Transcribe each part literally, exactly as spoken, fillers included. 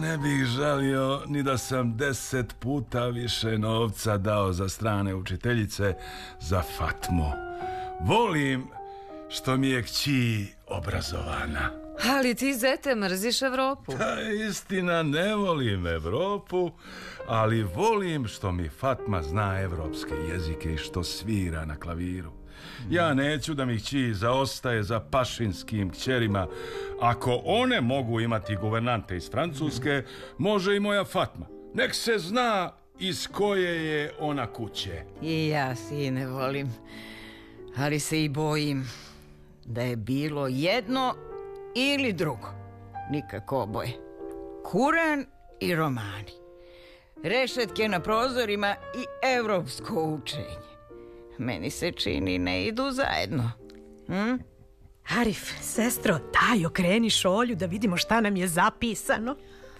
ne bih žalio ni da sam deset puta više novca dao za strane učiteljice za Fatmu. Volim što mi je kći obrazovana. Ali ti, zete, mrziš Evropu. Ta istina, ne volim Evropu, ali volim što mi Fatma zna evropske jezike i što svira na klaviru. Ja neću da mi kći zaostaje za pašinskim kćerima. Ako one mogu imati guvernante iz Francuske, može i moja Fatma. Nek se zna iz koje je ona kuće. I ja, sine, volim. Ali se i bojim da je bilo jedno ili drugo. Nikako oboje. Kuran i romani. Rešetke na prozorima i evropsko učenje. Meni se čini ne idu zajedno. Hm? Arif, sestro, daj okreni šolju da vidimo šta nam je zapisano.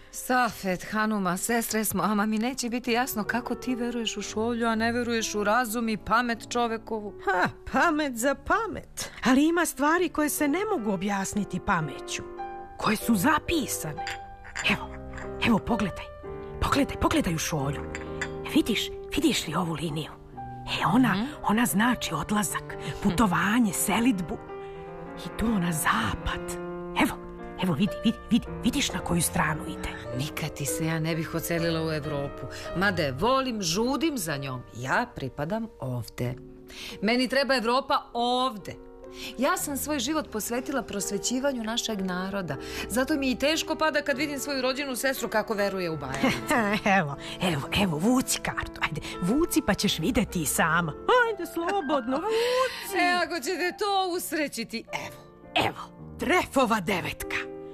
Safet, Hanuma, sestre smo, ama mi neće biti jasno kako ti veruješ u šolju, a ne veruješ u razum i pamet čovekovu. Ha, pamet za pamet. Ali ima stvari koje se ne mogu objasniti pameću. Koje su zapisane. Evo, evo, pogledaj. Pogledaj, pogledaj u šolju. Vidiš, vidiš li ovu liniju? E, ona, mm. ona znači odlazak, putovanje, selidbu. I to na zapad. Evo, evo, vidi, vidi, vidi, vidiš na koju stranu ide. Nikad ti se ja ne bih ocelila u Evropu. Mada je volim, žudim za njom. Ja pripadam ovde. Meni treba Evropa ovde. Ja sam svoj život posvetila prosvećivanju našeg naroda. Zato mi i teško pada kad vidim svoju rođenu sestru kako veruje u bajalice. Evo, evo, evo, vuci kartu. Ajde, vuci pa ćeš videti i sama. Ajde, slobodno, vuci. E, ako ćete to usrećiti, evo. Evo, trefova devetka.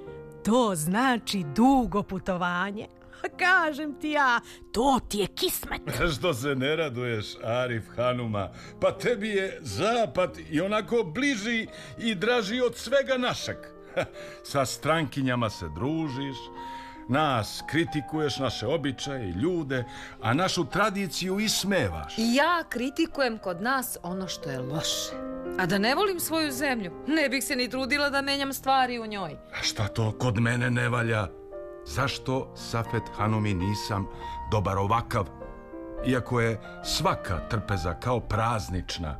To znači dugo putovanje. Kažem ti ja, to ti je kismet. Što se ne raduješ, Arif, Hanuma? Pa tebi je zapad i onako bliži i draži od svega našeg. Sa strankinjama se družiš, nas kritikuješ, naše običaje i ljude, a našu tradiciju ismevaš. Ja kritikujem kod nas ono što je loše. A da ne volim svoju zemlju, ne bih se ni trudila da menjam stvari u njoj. A šta to kod mene ne valja? Zašto, Safet Hanumi, nisam dobar ovakav? Iako je svaka trpeza kao praznična.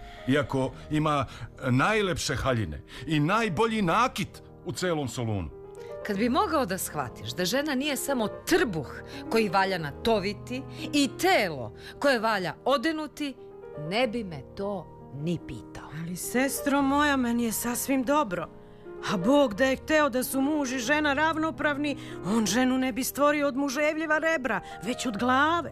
Iako ima najlepše haljine i najbolji nakit u celom Solunu. Kad bi mogao da shvatiš da žena nije samo trbuh koji valja natoviti i telo koje valja odenuti, ne bi me to ni pitao. Ali, sestro moja, meni je sasvim dobro. A Bog da je hteo da su muž i žena ravnopravni, on ženu ne bi stvorio od muževljeva rebra, već od glave.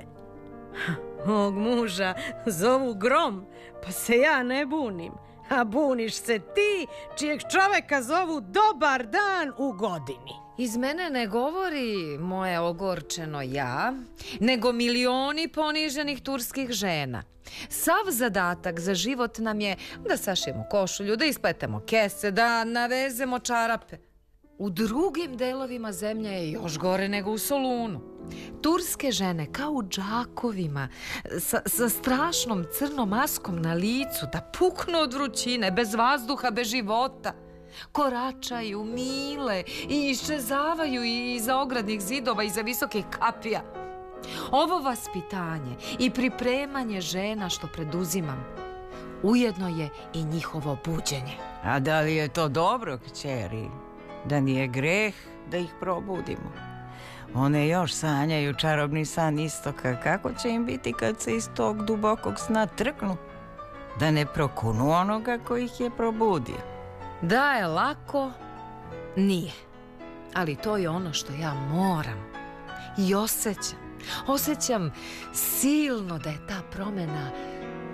Mog muža zovu Grom, pa se ja ne bunim. A buniš se ti, čijeg čoveka zovu Dobar dan u godini. Iz mene ne govori moje ogorčeno ja, nego milioni poniženih turskih žena. Sav zadatak za život nam je da sašijemo košulju, da ispletemo kese, da navezemo čarape. U drugim delovima zemlje je još gore nego u Solunu. Turske žene kao u džakovima, sa, sa strašnom crnom maskom na licu, da puknu od vrućine, bez vazduha, bez života. Koračaju, mile i iščezavaju iza ogradnih zidova, iza visokih kapija. Ovo vaspitanje i pripremanje žena što preduzimam ujedno je i njihovo buđenje. A da li je to dobro, kćeri? Da nije greh da ih probudimo? One još sanjaju čarobni san istoka. Kako će im biti kad se iz tog dubokog sna trknu? Da ne prokunu onoga koji ih je probudio. Da je lako, nije. Ali to je ono što ja moram i osjećam. Osjećam silno da je ta promjena